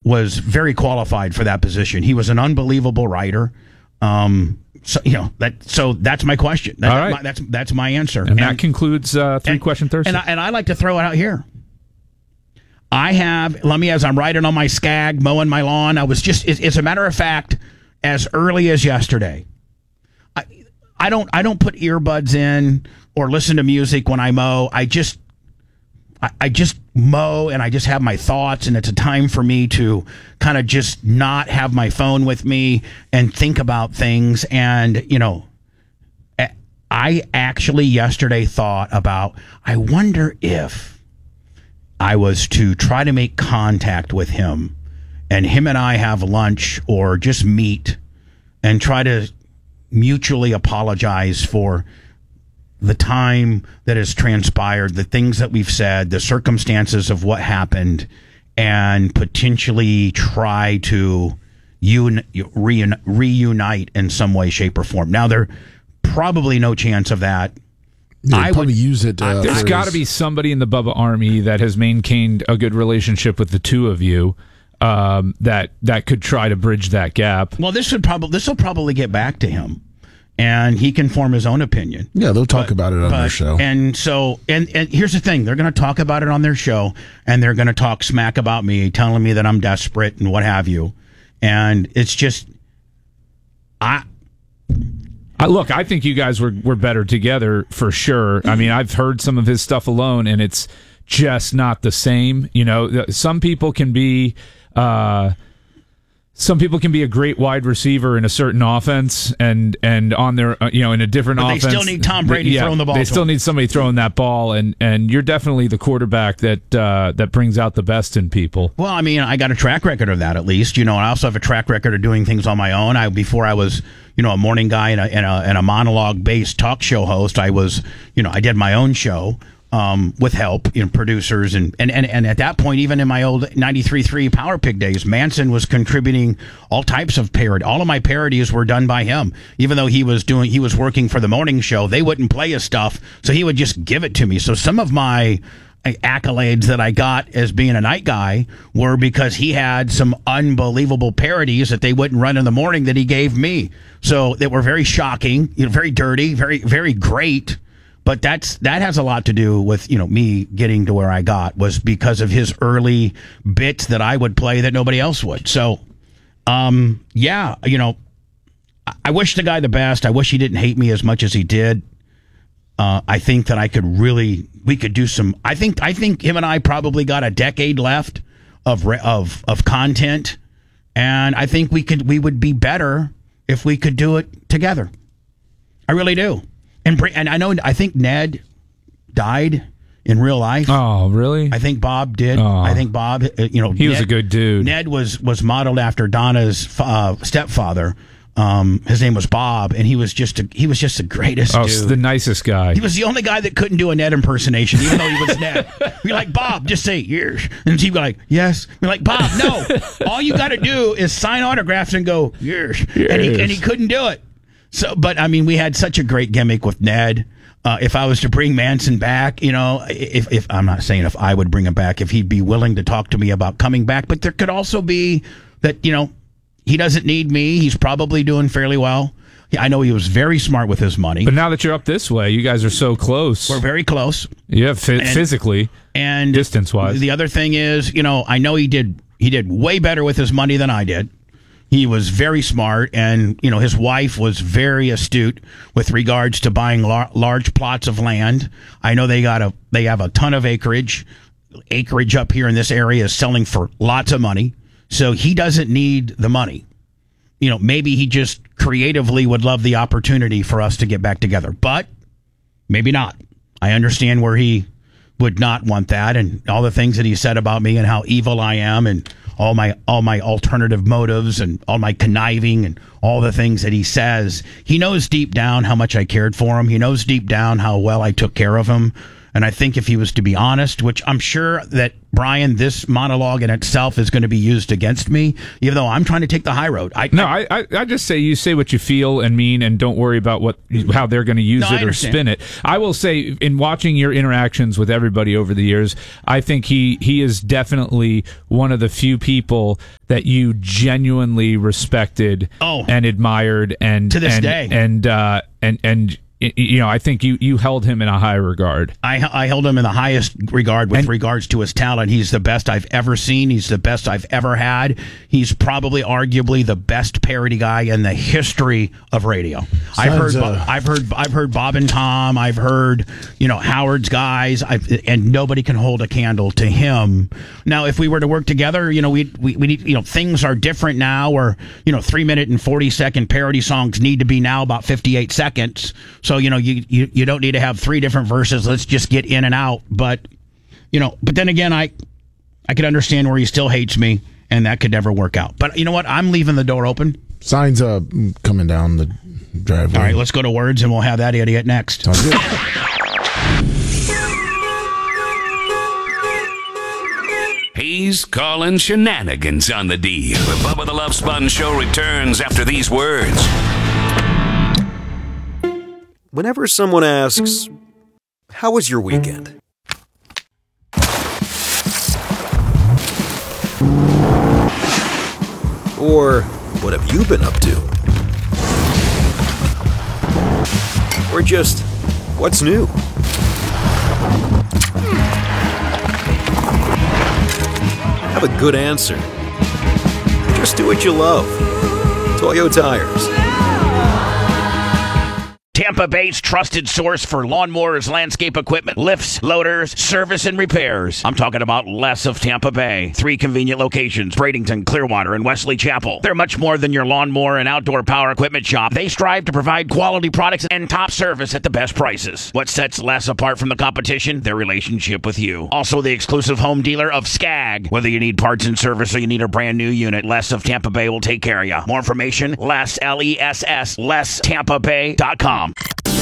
was very qualified for that position. He was an unbelievable writer. So that's my question. All right. That's my answer. And that concludes Three Question Thursday. And I like to throw it out here. As I'm riding on my Skag, mowing my lawn, as a matter of fact, as early as yesterday, I don't put earbuds in or listen to music when I mow. I just mow and I just have my thoughts, and it's a time for me to kind of just not have my phone with me and think about things. And, I actually yesterday thought about, I wonder if I was to try to make contact with him and him and I have lunch or just meet and try to mutually apologize for the time that has transpired, the things that we've said, the circumstances of what happened, and potentially try to reunite in some way, shape, or form. Now, there's probably no chance of that. I would use it. There's got to be somebody in the Bubba Army that has maintained a good relationship with the two of you that could try to bridge that gap. Well, this will probably get back to him, and he can form his own opinion. Yeah, they'll talk about it on their show. And so, and here's the thing: they're going to talk about it on their show, and they're going to talk smack about me, telling me that I'm desperate and what have you. And it's just, Look, I think you guys were better together for sure. I mean, I've heard some of his stuff alone, and it's just not the same. Some people can be a great wide receiver in a certain offense, and on their in a different offense. They still need Tom Brady throwing the ball. They still need somebody throwing that ball, and you're definitely the quarterback that brings out the best in people. Well, I mean, I got a track record of that at least. I also have a track record of doing things on my own. Before I was a morning guy and a monologue based talk show host. I was I did my own show. With help, producers and at that point, even in my old 93.3 Power Pig days, Manson was contributing all types of parody. All of my parodies were done by him. Even though he was working for the morning show, they wouldn't play his stuff, so he would just give it to me. So some of my accolades that I got as being a night guy were because he had some unbelievable parodies that they wouldn't run in the morning that he gave me. So they were very shocking, very dirty, very, very great. But that has a lot to do with, me getting to where I got was because of his early bits that I would play that nobody else would. So, I wish the guy the best. I wish he didn't hate me as much as he did. I think that we could do some. I think him and I probably got a decade left of content, and I think we would be better if we could do it together. I really do. And I think Ned died in real life. Oh, really? I think Bob did. Oh. I think Bob, he was a good dude. Ned was modeled after Donna's stepfather. His name was Bob, and he was just the greatest dude. The nicest guy. He was the only guy that couldn't do a Ned impersonation, even though he was Ned. We're like, Bob, just say yes. And he'd be like, yes. We're like, Bob, no. All you got to do is sign autographs and go, yes. And he couldn't do it. So, but I mean, we had such a great gimmick with Ned. If I was to bring Manson back, if I'm not saying if I would bring him back, if he'd be willing to talk to me about coming back, but there could also be that, he doesn't need me. He's probably doing fairly well. I know he was very smart with his money. But now that you're up this way, you guys are so close. We're very close. Yeah, physically and distance-wise. The other thing is, I know he did way better with his money than I did. He was very smart, and his wife was very astute with regards to buying large plots of land. I know they have a ton of acreage. Acreage up here in this area is selling for lots of money, so he doesn't need the money. Maybe he just creatively would love the opportunity for us to get back together, but maybe not. I understand where he would not want that, and all the things that he said about me and how evil I am, and all my alternative motives and all my conniving and all the things that he says. He knows deep down how much I cared for him. He knows deep down how well I took care of him. And I think if he was to be honest, which I'm sure that Brian, this monologue in itself is going to be used against me, even though I'm trying to take the high road. I just say you say what you feel and mean, and don't worry about how they're going to use it or spin it. I will say, in watching your interactions with everybody over the years, I think he is definitely one of the few people that you genuinely respected and admired, and to this day, and you know, I think you held him in a high regard. I held him in the highest regard with regards to his talent. He's the best I've ever seen. He's the best I've ever had. He's probably, arguably, the best parody guy in the history of radio. I've heard Bob and Tom. I've heard, Howard's guys. And nobody can hold a candle to him. Now, if we were to work together, we need, things are different now. Or 3-minute and 40-second parody songs need to be now about 58 seconds. So, you don't need to have 3 different verses. Let's just get in and out. But then again, I could understand where he still hates me, and that could never work out. But you know what? I'm leaving the door open. Signs coming down the driveway. All right, let's go to words, and we'll have that idiot next. Sounds good. He's calling shenanigans on the D. The Bubba the Love Sponge Show returns after these words. Whenever someone asks, "How was your weekend?" Or, "What have you been up to?" Or just, "What's new?" Have a good answer. Just do what you love. Toyo Tires. Tampa Bay's trusted source for lawnmowers, landscape equipment, lifts, loaders, service, and repairs. I'm talking about Les of Tampa Bay. 3 convenient locations, Bradenton, Clearwater, and Wesley Chapel. They're much more than your lawnmower and outdoor power equipment shop. They strive to provide quality products and top service at the best prices. What sets Les apart from the competition? Their relationship with you. Also the exclusive home dealer of Skag. Whether you need parts and service or you need a brand new unit, Les of Tampa Bay will take care of you. More information, Les, LESS, LessTampaBay.com.